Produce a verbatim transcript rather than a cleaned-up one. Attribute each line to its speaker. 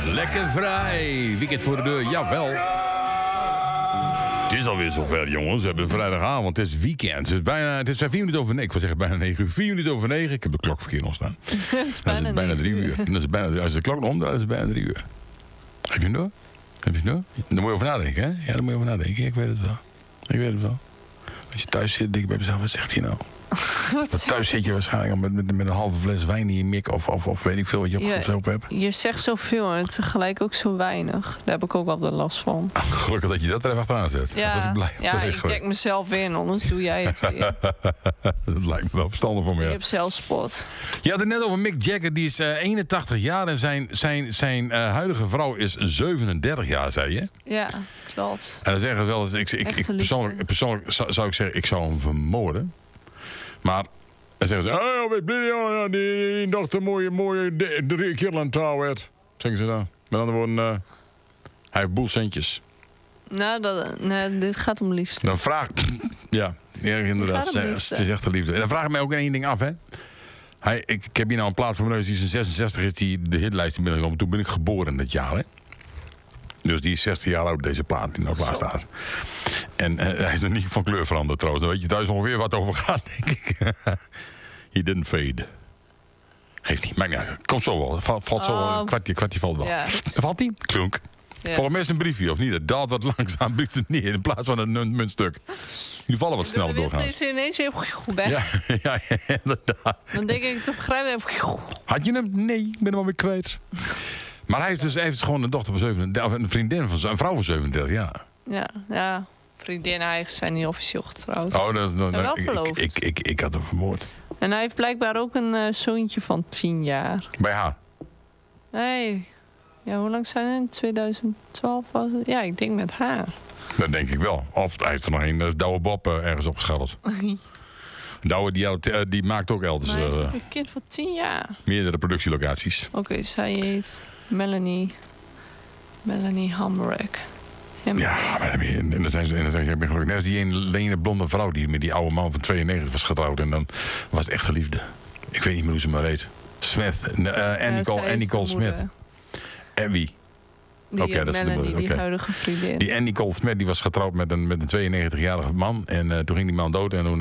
Speaker 1: Lekker vrij. Weekend voor de deur, jawel. Het is alweer zover, jongens. We hebben vrijdagavond, het is weekend. Het is bijna, het is vier minuten over negen. Ik wil zeggen bijna negen uur. Vier minuten over negen. Ik heb de klok verkeerd ontstaan.
Speaker 2: Het is bijna,
Speaker 1: dan is het bijna drie uur. uur. Dan is het bijna, als de klok omdraait, is het bijna drie uur. Heb je hem door? Heb je hem door? Daar moet je over nadenken, hè? Ja, daar moet je over nadenken. Ik weet het wel. Ik weet het wel. Als je thuis zit, denk ik bij mezelf, wat zegt hij nou?
Speaker 2: Wat
Speaker 1: thuis zit je waarschijnlijk al met, met, met een halve fles wijn in je mik. Of, of, of weet ik veel wat je opgelopen hebt.
Speaker 2: Je zegt zoveel en tegelijk ook zo weinig. Daar heb ik ook wel de last van.
Speaker 1: Gelukkig dat je dat er even achteraan zet.
Speaker 2: Ja,
Speaker 1: was ik blij.
Speaker 2: ja ik kijk mezelf in, anders doe jij het weer.
Speaker 1: Dat lijkt me wel verstandig voor me.
Speaker 2: Je
Speaker 1: Ja.
Speaker 2: hebt zelfspot.
Speaker 1: Je had het net over Mick Jagger, die is uh, eenentachtig jaar en zijn, zijn, zijn uh, huidige vrouw is zevenendertig jaar, zei je?
Speaker 2: Ja, klopt.
Speaker 1: En dan zeggen ze wel eens, ik, ik, ik, persoonlijk, persoonlijk zou, zou ik zeggen, ik zou hem vermoorden. Maar dan zeggen ze, oh, wat blij ja, die, die dochter mooie, mooie drie keer aan trouw werd. Zeggen ze dan. Met andere woorden, uh, hij heeft boel centjes.
Speaker 2: Nou, dat, nee, dit gaat om liefde.
Speaker 1: Dan vraag ja, ja, inderdaad. Het is echt de liefde. En dan vraag ik mij ook één ding af, hè. Hij, ik, ik heb hier nou een plaat voor mijn neus, die is zesenzestig, is die de hitlijst in binnengekomen. Toen ben ik geboren dat jaar, hè. Dus die is zestig jaar oud, deze plaat die nou klaar staat. En uh, hij is er niet van kleur veranderd trouwens. Dan weet je thuis ongeveer wat over gaat, denk ik. He didn't fade. Geeft niet, maakt niet uit. Komt zo wel. Valt, valt zo wel.
Speaker 2: Oh.
Speaker 1: Een kwartje, kwartje valt wel.
Speaker 2: Ja.
Speaker 1: Valt die? Klunk.
Speaker 2: Ja.
Speaker 1: Volgens mij is het een briefje, of niet? Het daalt wat langzaam, blieft het neer in plaats van een muntstuk. Die vallen wat sneller doorgaan.
Speaker 2: Het is ineens weer weg.
Speaker 1: Ja, ja, inderdaad.
Speaker 2: Dan denk ik, toch begrijp ik.
Speaker 1: Had je hem? Nee, ik ben hem alweer kwijt. Maar hij heeft dus, hij heeft gewoon een dochter van zevenendertig, of een vriendin van een vrouw van zevenendertig jaar.
Speaker 2: Ja, ja. Vriendin eigen zijn niet officieel getrouwd.
Speaker 1: Oh, dat, dat,
Speaker 2: zijn wel
Speaker 1: ik,
Speaker 2: verloofd.
Speaker 1: ik, ik, ik, ik had hem vermoord.
Speaker 2: En hij heeft blijkbaar ook een uh, zoontje van tien jaar.
Speaker 1: Bij haar?
Speaker 2: Nee. Ja, hoe lang zijn het? tweeduizend twaalf was het? Ja, ik denk met haar.
Speaker 1: Dat denk ik wel. Of hij heeft er nog een uh, Douwe Bob uh, ergens opgescharreld. Douwe die, uh, die maakt ook elders
Speaker 2: Maar hij heeft
Speaker 1: uh,
Speaker 2: ook een kind van tien jaar.
Speaker 1: meerdere productielocaties.
Speaker 2: Oké, okay, zij heet Melanie. Melanie Hammerek.
Speaker 1: Ja, maar en dan zijn ze, en dan zijn ze, ik ben gelukkig. Net als die ene lene blonde vrouw die met die oude man van tweeënnegentig was getrouwd. En dan was het echte liefde. Ik weet niet meer hoe ze maar heet. Smith. Uh, en Nicole, en Nicole Smith. En wie?
Speaker 2: Die okay, dat Melanie, is de moeder. Die okay. huidige vriendin.
Speaker 1: Die en Nicole Smith die was getrouwd met een, met een tweeënnegentigjarige man. En uh, toen ging die man dood. En toen